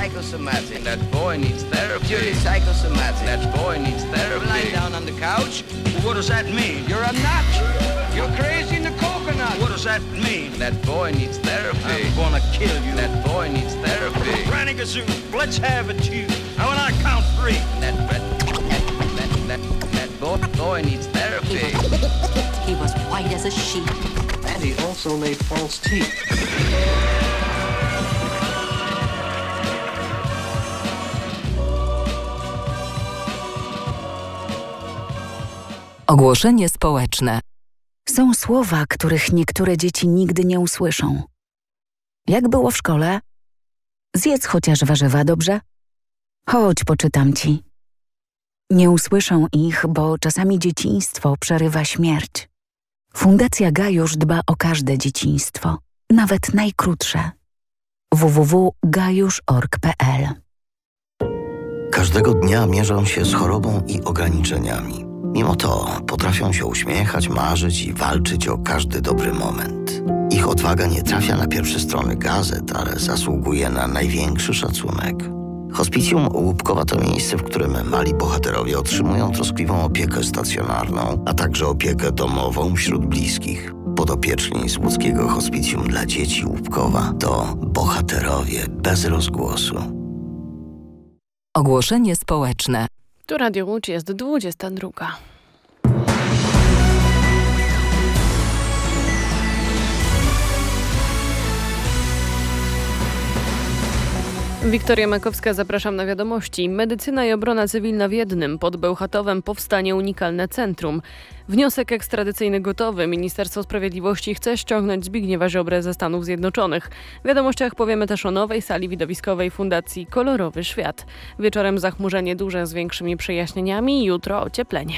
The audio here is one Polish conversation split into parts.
psychosomatic. That boy needs therapy. Purely psychosomatic. That boy needs therapy. Lying down on the couch. What does that mean? You're a nut. You're crazy in the coconut. What does that mean? That boy needs therapy. I'm gonna kill you. That boy needs therapy. Granny Gazoo, let's have it, you. Now when I count 3. That boy needs therapy. He was white as a sheet. And he also made false teeth. Ogłoszenie społeczne. Są słowa, których niektóre dzieci nigdy nie usłyszą. Jak było w szkole? Zjedz chociaż warzywa, dobrze? Chodź, poczytam ci. Nie usłyszą ich, bo czasami dzieciństwo przerywa śmierć. Fundacja Gajusz dba o każde dzieciństwo, nawet najkrótsze. www.gajusz.org.pl. Każdego dnia mierzą się z chorobą i ograniczeniami. Mimo to potrafią się uśmiechać, marzyć i walczyć o każdy dobry moment. Ich odwaga nie trafia na pierwsze strony gazet, ale zasługuje na największy szacunek. Hospicjum Łupkowa to miejsce, w którym mali bohaterowie otrzymują troskliwą opiekę stacjonarną, a także opiekę domową wśród bliskich. Podopieczni z łódzkiego Hospicjum dla dzieci Łupkowa to bohaterowie bez rozgłosu. Ogłoszenie społeczne. Tu Radio Łódź, jest 22. Wiktoria Makowska, zapraszam na wiadomości. Medycyna i obrona cywilna w jednym. Pod Bełchatowem powstanie unikalne centrum. Wniosek ekstradycyjny gotowy. Ministerstwo Sprawiedliwości chce ściągnąć Zbigniewa Ziobrę ze Stanów Zjednoczonych. W wiadomościach powiemy też o nowej sali widowiskowej Fundacji Kolorowy Świat. Wieczorem zachmurzenie duże z większymi przejaśnieniami, jutro ocieplenie.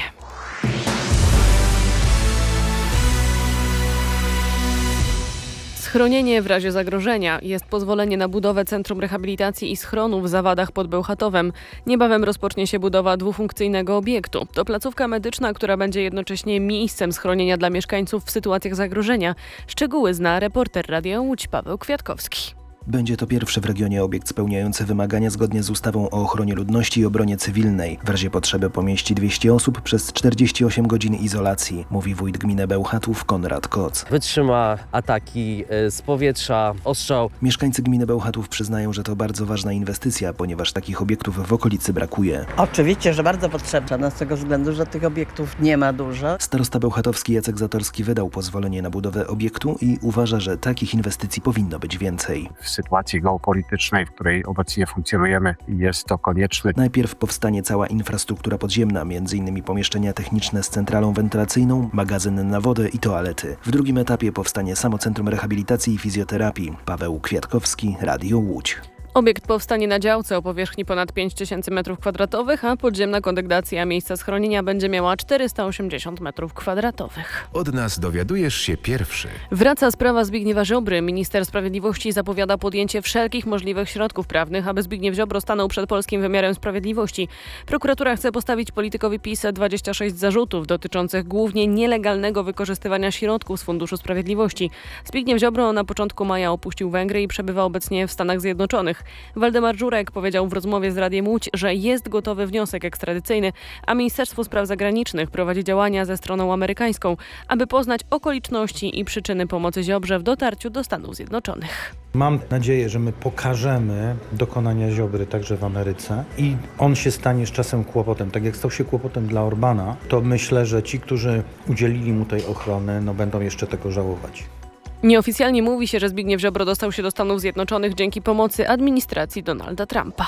Schronienie w razie zagrożenia. Jest pozwolenie na budowę Centrum Rehabilitacji i Schronu w Zawadach pod Bełchatowem. Niebawem rozpocznie się budowa dwufunkcyjnego obiektu. To placówka medyczna, która będzie jednocześnie miejscem schronienia dla mieszkańców w sytuacjach zagrożenia. Szczegóły zna reporter Radia Łódź Paweł Kwiatkowski. Będzie to pierwszy w regionie obiekt spełniający wymagania zgodnie z ustawą o ochronie ludności i obronie cywilnej. W razie potrzeby pomieści 200 osób przez 48 godzin izolacji, mówi wójt gminy Bełchatów Konrad Koc. Wytrzyma ataki z powietrza, ostrzał. Mieszkańcy gminy Bełchatów przyznają, że to bardzo ważna inwestycja, ponieważ takich obiektów w okolicy brakuje. Oczywiście, że bardzo potrzebna, z tego względu, że tych obiektów nie ma dużo. Starosta bełchatowski Jacek Zatorski wydał pozwolenie na budowę obiektu i uważa, że takich inwestycji powinno być więcej. W sytuacji geopolitycznej, w której obecnie funkcjonujemy, jest to konieczne. Najpierw powstanie cała infrastruktura podziemna, m.in. pomieszczenia techniczne z centralą wentylacyjną, magazyn na wodę i toalety. W drugim etapie powstanie samo Centrum Rehabilitacji i Fizjoterapii. Paweł Kwiatkowski, Radio Łódź. Obiekt powstanie na działce o powierzchni ponad 5000 m2, a podziemna kondygnacja miejsca schronienia będzie miała 480 m2. Od nas dowiadujesz się pierwszy. Wraca sprawa Zbigniewa Ziobry. Minister Sprawiedliwości zapowiada podjęcie wszelkich możliwych środków prawnych, aby Zbigniew Ziobro stanął przed polskim wymiarem sprawiedliwości. Prokuratura chce postawić politykowi PiS 26 zarzutów dotyczących głównie nielegalnego wykorzystywania środków z Funduszu Sprawiedliwości. Zbigniew Ziobro na początku maja opuścił Węgry i przebywa obecnie w Stanach Zjednoczonych. Waldemar Żurek powiedział w rozmowie z Radiem Łódź, że jest gotowy wniosek ekstradycyjny, a Ministerstwo Spraw Zagranicznych prowadzi działania ze stroną amerykańską, aby poznać okoliczności i przyczyny pomocy Ziobrze w dotarciu do Stanów Zjednoczonych. Mam nadzieję, że my pokażemy dokonania Ziobry także w Ameryce i on się stanie z czasem kłopotem. Tak jak stał się kłopotem dla Orbana, to myślę, że ci, którzy udzielili mu tej ochrony, będą jeszcze tego żałować. Nieoficjalnie mówi się, że Zbigniew Ziobro dostał się do Stanów Zjednoczonych dzięki pomocy administracji Donalda Trumpa.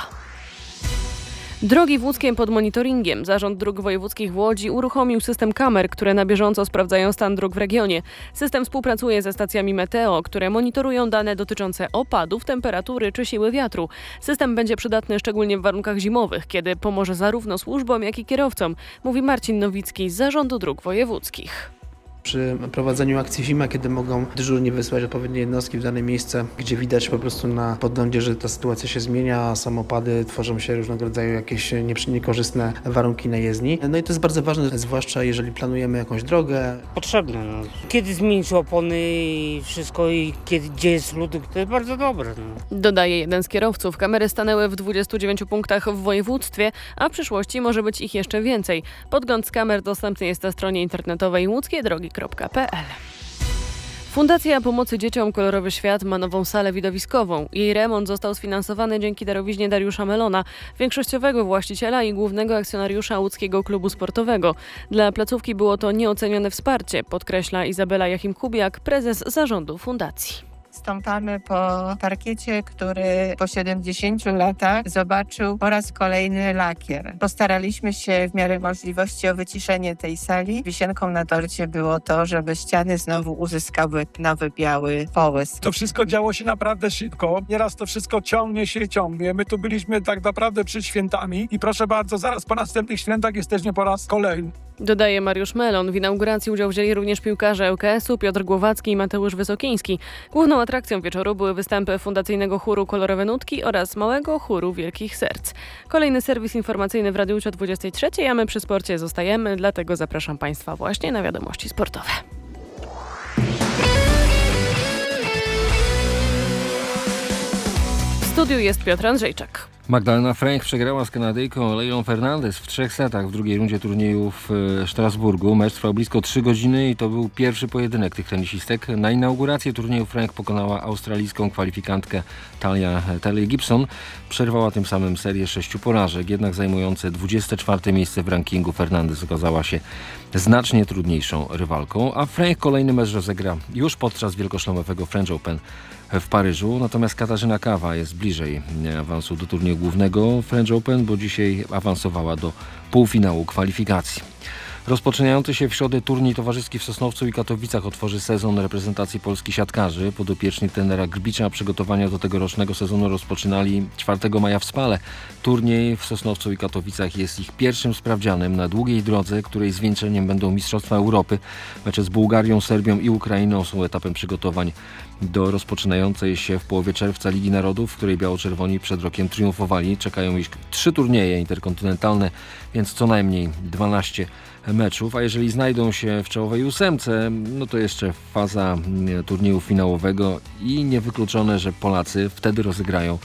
Drogi w Łódzkiem pod monitoringiem. Zarząd Dróg Wojewódzkich w Łodzi uruchomił system kamer, które na bieżąco sprawdzają stan dróg w regionie. System współpracuje ze stacjami meteo, które monitorują dane dotyczące opadów, temperatury czy siły wiatru. System będzie przydatny szczególnie w warunkach zimowych, kiedy pomoże zarówno służbom, jak i kierowcom, mówi Marcin Nowicki z Zarządu Dróg Wojewódzkich. przy prowadzeniu akcji Zima, kiedy mogą dyżurni wysłać odpowiednie jednostki w dane miejsce, gdzie widać po prostu na podglądzie, że ta sytuacja się zmienia, a samopady, tworzą się różnego rodzaju jakieś niekorzystne warunki na jezdni. No i to jest bardzo ważne, zwłaszcza jeżeli planujemy jakąś drogę. Potrzebne. Kiedy zmienić opony i wszystko i gdzie jest lód, to jest bardzo dobre. Dodaje jeden z kierowców. Kamery stanęły w 29 punktach w województwie, a w przyszłości może być ich jeszcze więcej. Podgląd z kamer dostępny jest na stronie internetowej łódzkiedrogi.pl. Fundacja Pomocy Dzieciom Kolorowy Świat ma nową salę widowiskową. Jej remont został sfinansowany dzięki darowiźnie Dariusza Melona, większościowego właściciela i głównego akcjonariusza łódzkiego klubu sportowego. Dla placówki było to nieocenione wsparcie, podkreśla Izabela Jachim-Kubiak, prezes zarządu fundacji. Stąpamy po parkiecie, który po 70 latach zobaczył po raz kolejny lakier. Postaraliśmy się w miarę możliwości o wyciszenie tej sali. Wisienką na torcie było to, żeby ściany znowu uzyskały nowy biały połysk. To wszystko działo się naprawdę szybko. Nieraz to wszystko ciągnie. My tu byliśmy tak naprawdę przed świętami i proszę bardzo, zaraz po następnych świętach jesteśmy po raz kolejny. Dodaje Mariusz Melon. W inauguracji udział wzięli również piłkarze ŁKS-u Piotr Głowacki i Mateusz Wysokiński. Główną atrakcją wieczoru były występy fundacyjnego chóru Kolorowe Nutki oraz małego chóru Wielkich Serc. Kolejny serwis informacyjny w Radiu o 23:00, a my przy sporcie zostajemy, dlatego zapraszam Państwa właśnie na wiadomości sportowe. W studiu jest Piotr Andrzejczak. Magdalena Fręch przegrała z Kanadyjką Leilą Fernandez w 3 setach w drugiej rundzie turnieju w Strasburgu. Mecz trwał blisko 3 godziny i to był pierwszy pojedynek tych tenisistek. Na inaugurację turnieju Fręch pokonała australijską kwalifikantkę Talia Gibson. Przerwała tym samym serię 6 porażek, jednak zajmujące 24. miejsce w rankingu Fernandez okazała się znacznie trudniejszą rywalką, a Fręch kolejny mecz rozegra już podczas wielkoszlemowego French Open w Paryżu. Natomiast Katarzyna Kawa jest bliżej awansu do turnieju głównego French Open, bo dzisiaj awansowała do półfinału kwalifikacji. Rozpoczynający się w środę turniej towarzyski w Sosnowcu i Katowicach otworzy sezon reprezentacji Polski siatkarzy. Podopieczni trenera Grbicza przygotowania do tegorocznego sezonu rozpoczynali 4 maja w Spale. Turniej w Sosnowcu i Katowicach jest ich pierwszym sprawdzianem na długiej drodze, której zwieńczeniem będą Mistrzostwa Europy. Mecze z Bułgarią, Serbią i Ukrainą są etapem przygotowań do rozpoczynającej się w połowie czerwca Ligi Narodów, w której biało-czerwoni przed rokiem triumfowali. Czekają ich 3 turnieje interkontynentalne, więc co najmniej 12 meczów, a jeżeli znajdą się w czołowej 8, no to jeszcze faza turnieju finałowego i niewykluczone, że Polacy wtedy rozegrają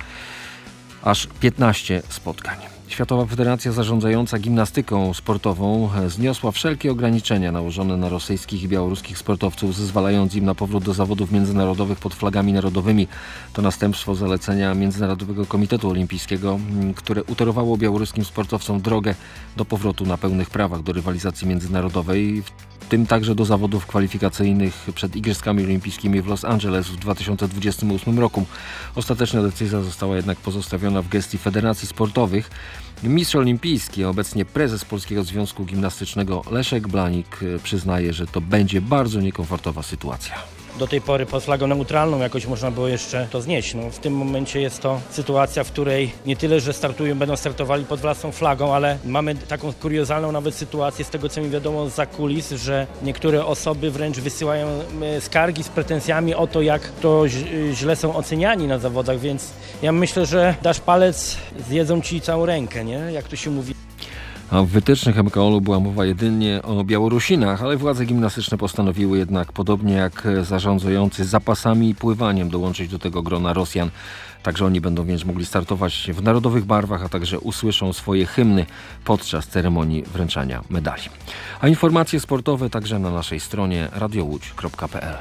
aż 15 spotkań. Światowa Federacja Zarządzająca Gimnastyką Sportową zniosła wszelkie ograniczenia nałożone na rosyjskich i białoruskich sportowców, zezwalając im na powrót do zawodów międzynarodowych pod flagami narodowymi. To następstwo zalecenia Międzynarodowego Komitetu Olimpijskiego, które utorowało białoruskim sportowcom drogę do powrotu na pełnych prawach do rywalizacji międzynarodowej, w tym także do zawodów kwalifikacyjnych przed Igrzyskami Olimpijskimi w Los Angeles w 2028 roku. Ostateczna decyzja została jednak pozostawiona w gestii federacji sportowych. Mistrz olimpijski, a obecnie prezes Polskiego Związku Gimnastycznego Leszek Blanik przyznaje, że to będzie bardzo niekomfortowa sytuacja. Do tej pory pod flagą neutralną jakoś można było jeszcze to znieść. W tym momencie jest to sytuacja, w której nie tyle, że będą startowali pod własną flagą, ale mamy taką kuriozalną nawet sytuację z tego, co mi wiadomo zza kulis, że niektóre osoby wręcz wysyłają skargi z pretensjami o to, jak to źle są oceniani na zawodach, więc ja myślę, że dasz palec, zjedzą ci całą rękę, nie? Jak to się mówi. A w wytycznych MKOL-u była mowa jedynie o Białorusinach, ale władze gimnastyczne postanowiły jednak, podobnie jak zarządzający zapasami i pływaniem, dołączyć do tego grona Rosjan. Także oni będą więc mogli startować w narodowych barwach, a także usłyszą swoje hymny podczas ceremonii wręczania medali. A informacje sportowe także na naszej stronie radiołódź.pl.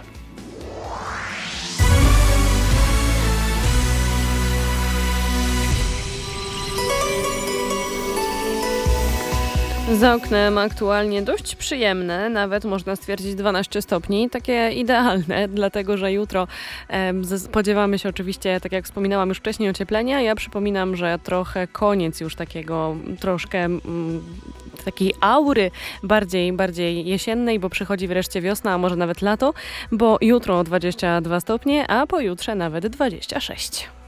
Za oknem aktualnie dość przyjemne, nawet można stwierdzić 12 stopni, takie idealne, dlatego że jutro spodziewamy się oczywiście, tak jak wspominałam już wcześniej, ocieplenia. Ja przypominam, że trochę koniec już takiego troszkę takiej aury bardziej jesiennej, bo przychodzi wreszcie wiosna, a może nawet lato, bo jutro 22 stopnie, a pojutrze nawet 26.